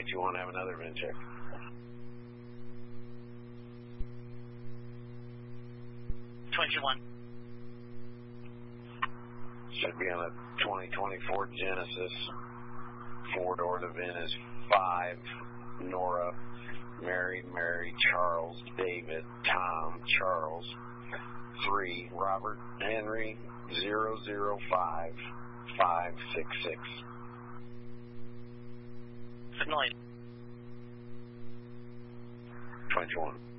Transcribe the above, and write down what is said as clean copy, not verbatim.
21, have another VIN check. Should be on a 2020 Ford Genesis. Four-door, the VIN is 5, Nora, Mary, Charles, David, Tom, Charles, 3, Robert, Henry, 005566. Signal 21.